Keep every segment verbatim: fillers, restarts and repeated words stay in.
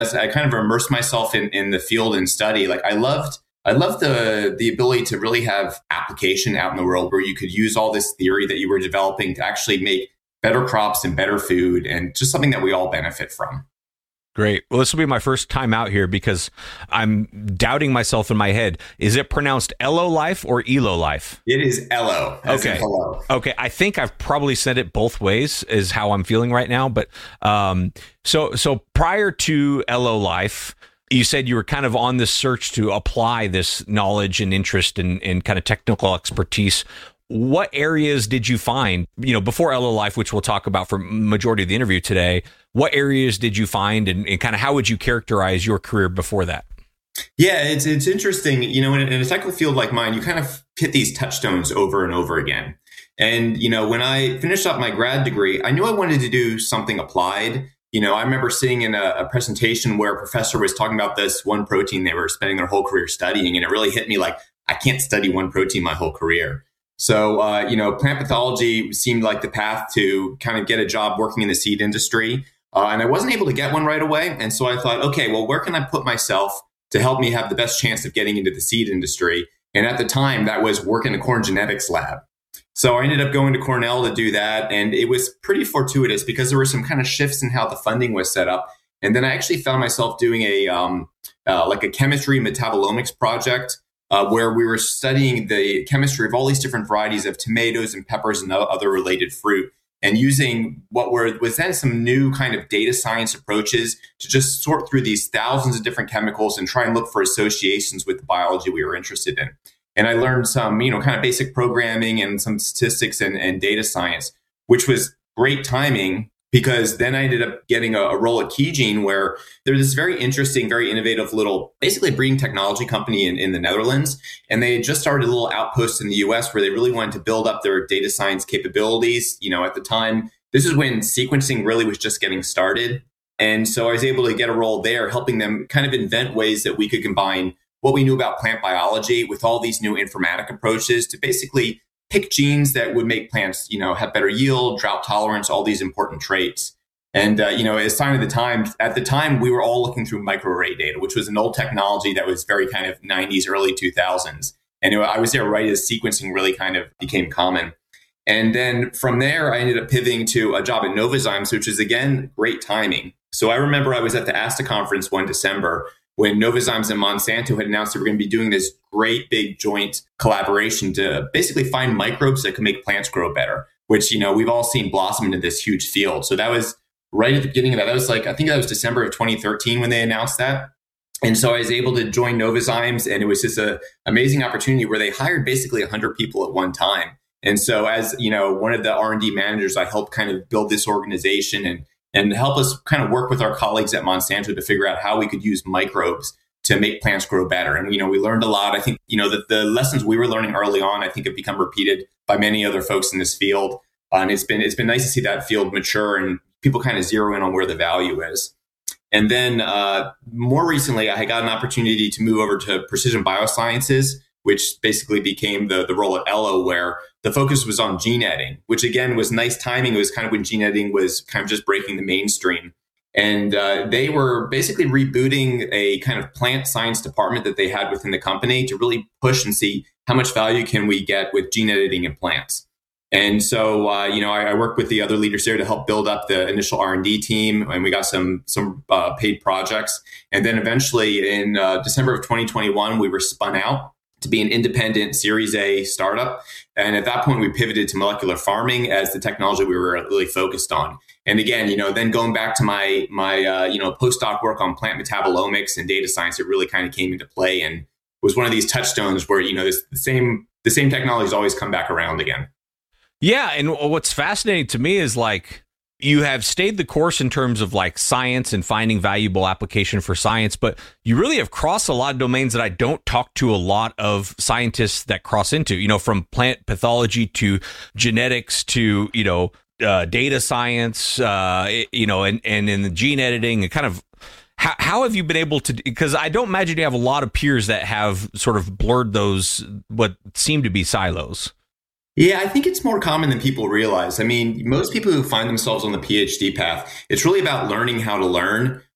as I kind of immersed myself in, in the field and study, like I loved I loved the the ability to really have application out in the world where you could use all this theory that you were developing to actually make better crops and better food, and just something that we all benefit from. Great. Well, this will be my first time out here because I'm doubting myself in my head. Is it pronounced Elo Life or Elo Life? It is Elo. Okay. Hello. Okay. I think I've probably said it both ways is how I'm feeling right now. But um, so so prior to Elo Life, you said you were kind of on this search to apply this knowledge and interest and, and kind of technical expertise. What areas did you find, you know, before Elo Life, which we'll talk about for majority of the interview today, what areas did you find and, and kind of how would you characterize your career before that? Yeah, it's it's interesting. You know, in, in a technical field like mine, you kind of hit these touchstones over and over again. And, you know, when I finished up my grad degree, I knew I wanted to do something applied. You know, I remember sitting in a, a presentation where a professor was talking about this one protein they were spending their whole career studying. And it really hit me like, I can't study one protein my whole career. So, uh, you know, plant pathology seemed like the path to kind of get a job working in the seed industry. Uh, and I wasn't able to get one right away. And so I thought, okay, well, where can I put myself to help me have the best chance of getting into the seed industry? And at the time, that was work in a corn genetics lab. So I ended up going to Cornell to do that. And it was pretty fortuitous because there were some kind of shifts in how the funding was set up. And then I actually found myself doing a um, uh, like a chemistry metabolomics project uh, where we were studying the chemistry of all these different varieties of tomatoes and peppers and other related fruit, and using what were was then some new kind of data science approaches to just sort through these thousands of different chemicals and try and look for associations with the biology we were interested in. And I learned some, you know, kind of basic programming and some statistics and, and data science, which was great timing because then I ended up getting a, a role at KeyGene, where there's this very interesting, very innovative little, basically breeding technology company in, in the Netherlands. And they had just started a little outpost in the U S where they really wanted to build up their data science capabilities. You know, at the time, this is when sequencing really was just getting started. And so I was able to get a role there, helping them kind of invent ways that we could combine what we knew about plant biology with all these new informatic approaches to basically pick genes that would make plants, you know, have better yield, drought tolerance, all these important traits. And, uh, you know, as sign of the time, at the time, we were all looking through microarray data, which was an old technology that was very kind of nineties, early two thousands. And I was there right as sequencing really kind of became common. And then from there, I ended up pivoting to a job at Novozymes, which is, again, great timing. So I remember I was at the ASTA conference one December when Novozymes and Monsanto had announced they were going to be doing this great big joint collaboration to basically find microbes that could make plants grow better, which, you know, we've all seen blossom into this huge field. So that was right at the beginning of that. That was like, I think that was December of twenty thirteen when they announced that. And so I was able to join Novozymes, and it was just an amazing opportunity where they hired basically one hundred people at one time. And so as, you know, one of the R and D managers, I helped kind of build this organization and and help us kind of work with our colleagues at Monsanto to figure out how we could use microbes to make plants grow better. And, you know, we learned a lot. I think, you know, the, the lessons we were learning early on, I think have become repeated by many other folks in this field. Uh, and it's been, it's been nice to see that field mature and people kind of zero in on where the value is. And then uh, more recently, I got an opportunity to move over to Precision Biosciences, which basically became the, the role at Elo, where the focus was on gene editing, which again was nice timing. It was kind of when gene editing was kind of just breaking the mainstream. And uh, they were basically rebooting a kind of plant science department that they had within the company to really push and see how much value can we get with gene editing in plants. And so, uh, you know, I, I worked with the other leaders there to help build up the initial R and D team, and we got some some uh, paid projects. And then eventually in uh, December of twenty twenty-one, we were spun out to be an independent Series A startup. And at that point, we pivoted to molecular farming as the technology we were really focused on. And again, you know, then going back to my, my uh, you know, postdoc work on plant metabolomics and data science, it really kind of came into play and was one of these touchstones where, you know, this, the same the same technologies always come back around again. Yeah. And what's fascinating to me is like, you have stayed the course in terms of like science and finding valuable application for science, but you really have crossed a lot of domains that I don't talk to a lot of scientists that cross into, you know, from plant pathology to genetics to, you know, uh, data science, uh, you know, and, and in the gene editing and kind of how, how have you been able to, because I don't imagine you have a lot of peers that have sort of blurred those, what seem to be silos. Yeah, I think it's more common than people realize. I mean, most people who find themselves on the PhD path, it's really about learning how to learn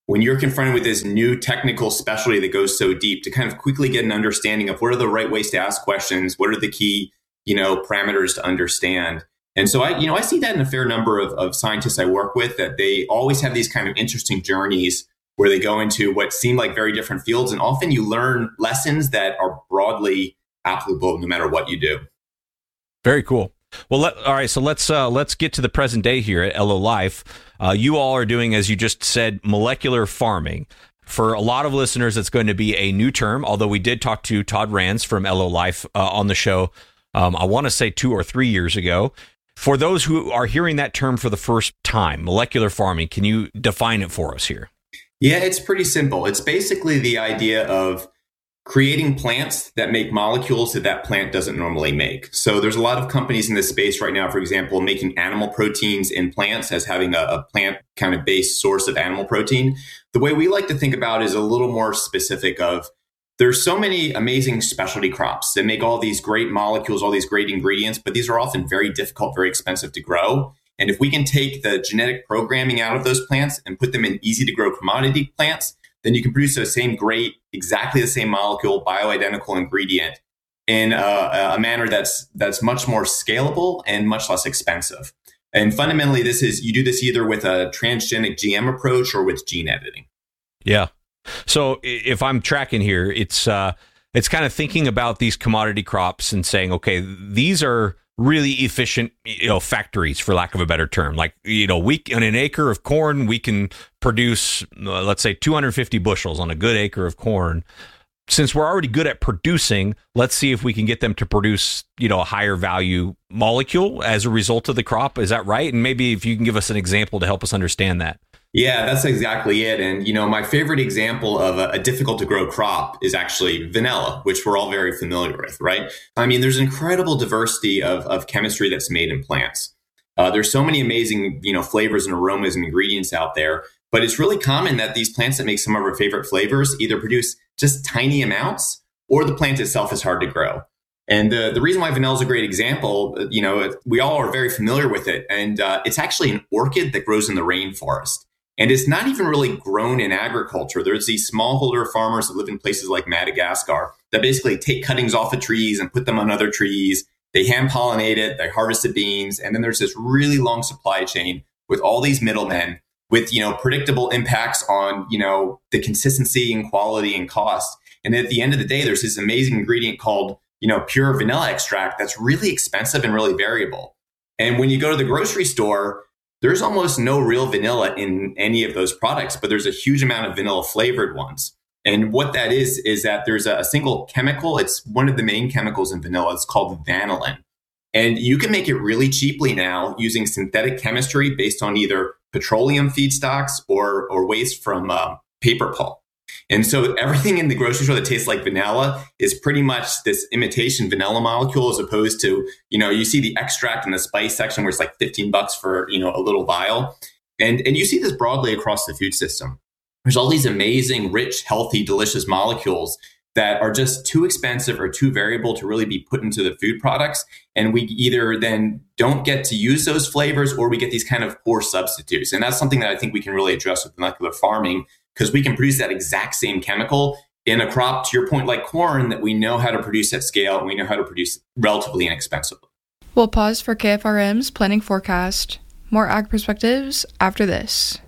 when you're confronted with this new technical specialty that goes so deep, to kind of quickly get an understanding of what are the right ways to ask questions, what are the key, you know, parameters to understand. And so I, you know, I see that in a fair number of, of scientists I work with, that they always have these kind of interesting journeys where they go into what seem like very different fields. And often you learn lessons that are broadly applicable no matter what you do. Very cool. Well, let, all right. So let's uh, let's get to the present day here at Elo Life. Uh, you all are doing, as you just said, molecular farming. For a lot of listeners, it's going to be a new term. Although we did talk to Todd Rands from Elo Life uh, on the show, um, I want to say two or three years ago. For those who are hearing that term for the first time, molecular farming, can you define it for us here? Yeah, it's pretty simple. It's basically the idea of creating plants that make molecules that that plant doesn't normally make. So there's a lot of companies in this space right now, for example, making animal proteins in plants as having a, a plant kind of based source of animal protein. The way we like to think about it is a little more specific of, there's so many amazing specialty crops that make all these great molecules, all these great ingredients, but these are often very difficult, very expensive to grow. And if we can take the genetic programming out of those plants and put them in easy to grow commodity plants, then you can produce the same great, exactly the same molecule, bioidentical ingredient in a, a manner that's that's much more scalable and much less expensive. And fundamentally, this is, you do this either with a transgenic G M approach or with gene editing. Yeah. So if I'm tracking here, it's uh, it's kind of thinking about these commodity crops and saying, okay, these are really efficient, you know, factories, for lack of a better term. Like, you know, we on an acre of corn, we can produce, uh, let's say, two hundred fifty bushels on a good acre of corn. Since we're already good at producing, let's see if we can get them to produce, you know, a higher value molecule as a result of the crop. Is that right? And maybe if you can give us an example to help us understand that. Yeah, that's exactly it. And, you know, my favorite example of a, a difficult to grow crop is actually vanilla, which we're all very familiar with, right? I mean, there's incredible diversity of, of chemistry that's made in plants. Uh, there's so many amazing, you know, flavors and aromas and ingredients out there, but it's really common that these plants that make some of our favorite flavors either produce just tiny amounts, or the plant itself is hard to grow. And the, the reason why vanilla is a great example, you know, we all are very familiar with it. And uh, it's actually an orchid that grows in the rainforest. And it's not even really grown in agriculture. There's these smallholder farmers that live in places like Madagascar that basically take cuttings off of trees and put them on other trees. They hand pollinate it, they harvest the beans, and then there's this really long supply chain with all these middlemen with, you know, predictable impacts on, you know, the consistency and quality and cost. And at the end of the day, there's this amazing ingredient called, you know, pure vanilla extract that's really expensive and really variable. And when you go to the grocery store, there's almost no real vanilla in any of those products, but there's a huge amount of vanilla flavored ones. And what that is, is that there's a single chemical. It's one of the main chemicals in vanilla. It's called vanillin. And you can make it really cheaply now using synthetic chemistry based on either petroleum feedstocks or, or waste from uh, paper pulp. And so everything in the grocery store that tastes like vanilla is pretty much this imitation vanilla molecule, as opposed to, you know, you see the extract in the spice section where it's like fifteen bucks for, you know, a little vial. And, and you see this broadly across the food system. There's all these amazing, rich, healthy, delicious molecules that are just too expensive or too variable to really be put into the food products. And we either then don't get to use those flavors, or we get these kind of poor substitutes. And that's something that I think we can really address with molecular farming, because we can produce that exact same chemical in a crop, to your point, like corn, that we know how to produce at scale and we know how to produce relatively inexpensively. We'll pause for K F R M's planning forecast. More Ag Perspectives after this.